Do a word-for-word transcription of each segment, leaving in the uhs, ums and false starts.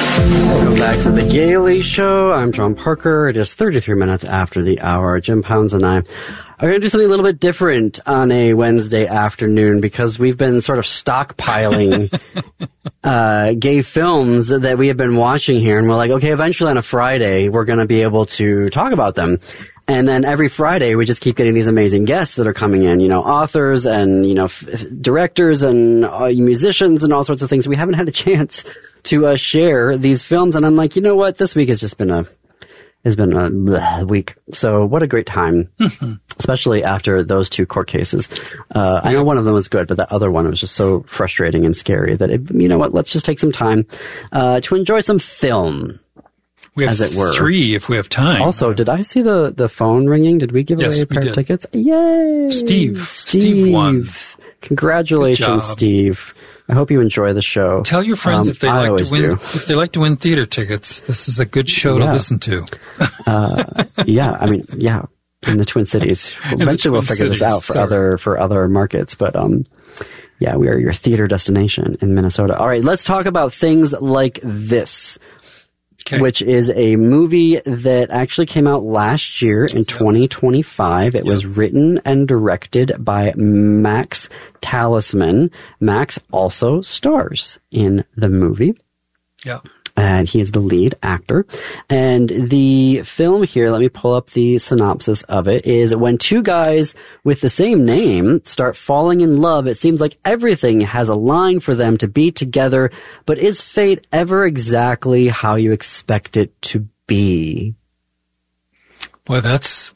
Welcome back to The Gaily Show. I'm John Parker. It is thirty-three minutes after the hour. Jim Pounds and I are going to do something a little bit different on a Wednesday afternoon because we've been sort of stockpiling uh, gay films that we have been watching here. And we're like, okay, eventually on a Friday, we're going to be able to talk about them. And then every Friday, we just keep getting these amazing guests that are coming in, you know, authors and, you know, f- directors and uh, musicians and all sorts of things. We haven't had a chance to uh, share these films. And I'm like, you know what? This week has just been a, has been a bleh week. So what a great time, especially after those two court cases. Uh, I know one of them was good, but that other one was just so frustrating and scary that, it, you know what? Let's just take some time uh, to enjoy some film. We have as it were. three if we have time. Also, did I see the, the phone ringing? Did we give yes, away a pair we of did. tickets? Yay! Steve. Steve. Steve won. Congratulations, Steve. I hope you enjoy the show. Tell your friends um, if they I like to win do. if they like to win theater tickets. This is a good show yeah. to listen to. uh, yeah, I mean, yeah, in the Twin Cities. Eventually, we'll figure Cities, this out for sorry. other for other markets, but um. Yeah, we are your theater destination in Minnesota. All right, let's talk about things like this. Okay. Which is a movie that actually came out last year in twenty twenty-five. It yep. was written and directed by Max Talisman. Max also stars in the movie. Yeah. And he is the lead actor. And the film here, let me pull up the synopsis of it, is when two guys with the same name start falling in love, it seems like everything has a line for them to be together, but is fate ever exactly how you expect it to be? Well, that's...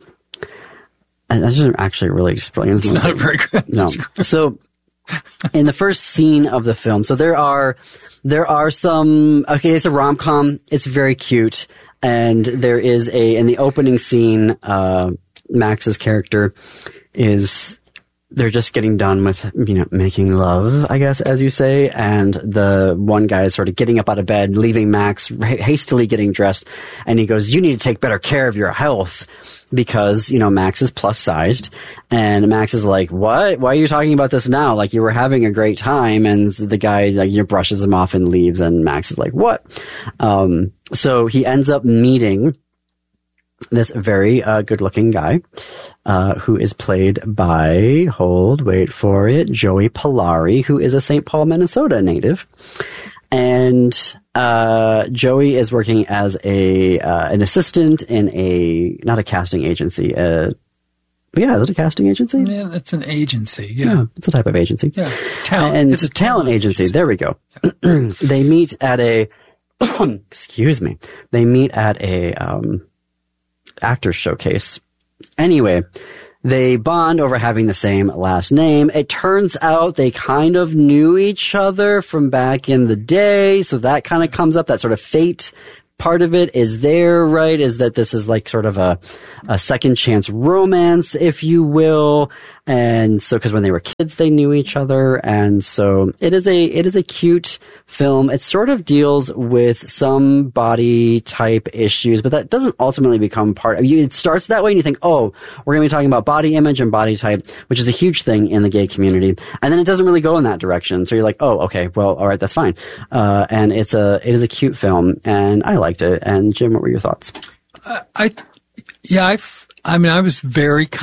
And that doesn't actually really explain. It's not very good. No. So, in the first scene of the film, so there are... There are some, okay, it's a rom-com. It's very cute. And there is a, in the opening scene, uh, Max's character is, they're just getting done with, you know, making love, I guess, as you say. And the one guy is sort of getting up out of bed, leaving Max, hastily getting dressed. And he goes, you need to take better care of your health. Because, you know, Max is plus sized and Max is like, what? Why are you talking about this now? Like you were having a great time. And the guy, like, you know, brushes him off and leaves. And Max is like, what? Um, so he ends up meeting this very, uh, good looking guy, uh, who is played by, hold, wait for it, Joey Polari, who is a Saint Paul, Minnesota native. And, uh, Joey is working as a, uh, an assistant in a, not a casting agency, uh, yeah, is it a casting agency? Yeah, it's an agency, yeah. yeah. It's a type of agency. Yeah, talent. And it's a talent, talent agency. agency. There we go. Yeah. They meet at a, excuse me, they meet at a, um, actors showcase. Anyway, they bond over having the same last name. It turns out they kind of knew each other from back in the day, so that kind of comes up. That sort of fate part of it is there, right? Is that this is like sort of a, a second chance romance, if you will. And so, cause when they were kids, they knew each other. And so it is a, it is a cute film. It sort of deals with some body type issues, but that doesn't ultimately become part of you. It starts that way and you think, oh, we're going to be talking about body image and body type, which is a huge thing in the gay community. And then it doesn't really go in that direction. So you're like, oh, okay, well, all right, that's fine. Uh, and it's a, it is a cute film and I liked it. And Jim, what were your thoughts? Uh, I, yeah, I've, I mean, I was very